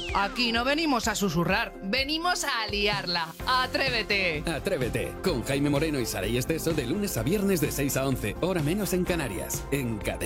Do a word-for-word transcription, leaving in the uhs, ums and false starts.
Aquí no venimos a susurrar, venimos a liarla. ¡Atrévete! Atrévete, con Jaime Moreno y Saray Esteso de lunes a viernes de seis a once, hora menos en Canarias, en Cadena.